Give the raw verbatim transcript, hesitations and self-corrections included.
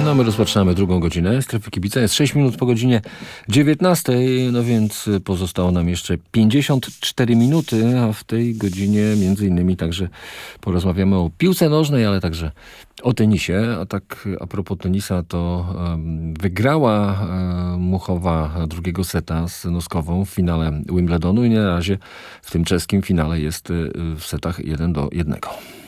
No my rozpoczynamy drugą godzinę Strefy Kibica. Jest sześć minut po godzinie dziewiętnastej, no więc pozostało nam jeszcze pięćdziesiąt cztery minuty, a w tej godzinie między innymi także porozmawiamy o piłce nożnej, ale także o tenisie. A tak a propos tenisa, to um, wygrała um, Muchowa drugiego seta z Noskową w finale Wimbledonu i na razie w tym czeskim finale jest w setach jeden do jednego.